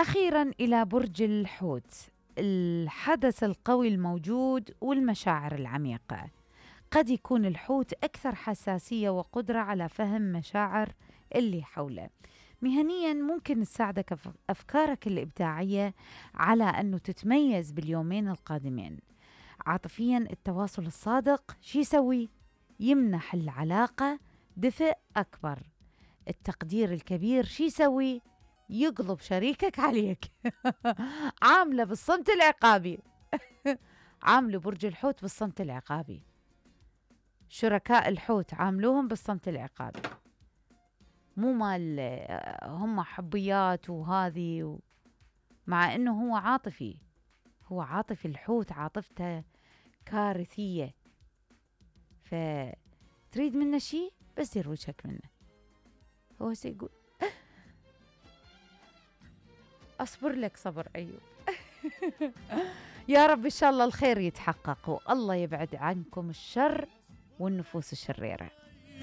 أخيرا إلى برج الحوت، الحدث القوي الموجود والمشاعر العميقة. قد يكون الحوت أكثر حساسية وقدرة على فهم مشاعر اللي حوله. مهنيا ممكن تساعدك أفكارك الإبداعية على أنه تتميز باليومين القادمين. عاطفيا التواصل الصادق شو يسوي؟ يمنح العلاقة دفء أكبر. التقدير الكبير شو يسوي؟ يقلب شريكك عليك. عاملة بالصمت العقابي. عاملوا برج الحوت بالصمت العقابي. شركاء الحوت عاملوهم بالصمت العقابي، مو مال هم حبيات وهذه مع انه هو عاطفي. هو عاطفي، الحوت عاطفته كارثية، فتريد منه شيء بس دير وجهك منه. هو سيقول أصبر لك صبر أيوب. يا رب إن شاء الله الخير يتحقق، والله يبعد عنكم الشر والنفوس الشريرة.